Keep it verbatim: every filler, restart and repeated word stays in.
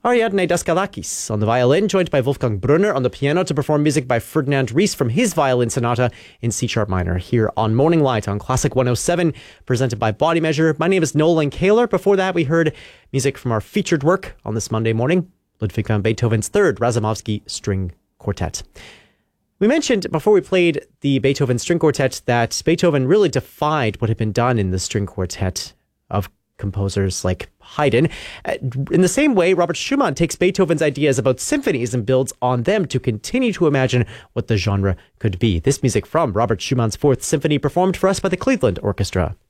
Ariadne Daskalakis on the violin, joined by Wolfgang Brunner on the piano to perform music by Ferdinand Ries from his violin sonata in C-sharp minor here on Morning Light on Classic one oh seven, presented by Body Measure. My name is Nolan Kaler. Before that, we heard music from our featured work on this Monday morning, Ludwig van Beethoven's Third Razumovsky String Quartet. We mentioned before we played the Beethoven String Quartet that Beethoven really defied what had been done in the string quartet of composers like Haydn. In the same way, Robert Schumann takes Beethoven's ideas about symphonies and builds on them to continue to imagine what the genre could be. This music from Robert Schumann's Fourth Symphony, performed for us by the Cleveland Orchestra.